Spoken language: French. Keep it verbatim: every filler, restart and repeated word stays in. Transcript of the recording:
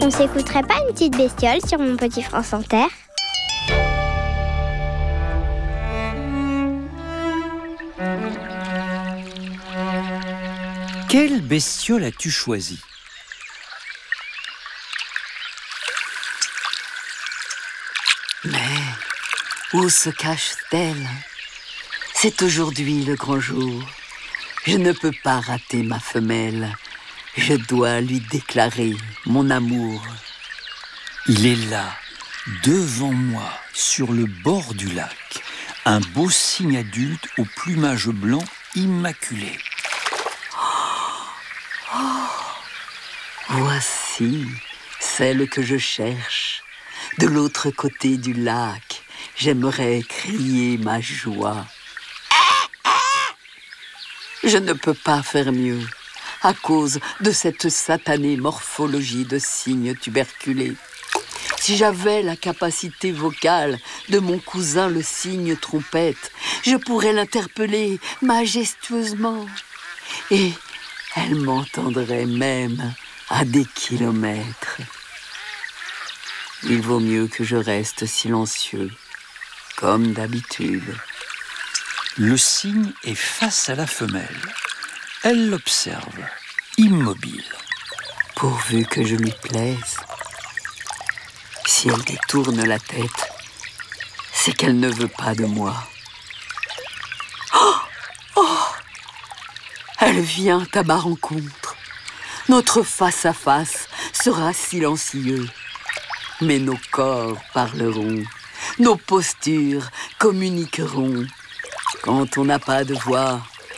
On s'écouterait pas une petite bestiole sur Mon Petit France Inter ? Quelle bestiole as-tu choisi ? Mais où se cache-t-elle ? C'est aujourd'hui le grand jour. Je ne peux pas rater ma femelle. Je dois lui déclarer mon amour. Il est là, devant moi, sur le bord du lac. Un beau cygne adulte au plumage blanc immaculé. Oh, voici celle que je cherche. De l'autre côté du lac, j'aimerais crier ma joie. Je ne peux pas faire mieux à cause de cette satanée morphologie de cygne tuberculé. Si j'avais la capacité vocale de mon cousin le cygne trompette, je pourrais l'interpeller majestueusement. Et elle m'entendrait même à des kilomètres. Il vaut mieux que je reste silencieux, comme d'habitude. Le cygne est face à la femelle. Elle l'observe, immobile. Pourvu que je lui plaise. Si elle détourne la tête, c'est qu'elle ne veut pas de moi. Oh, oh, elle vient à ma rencontre. Notre face-à-face sera silencieux. Mais nos corps parleront, nos postures communiqueront. Quand on n'a pas de voix,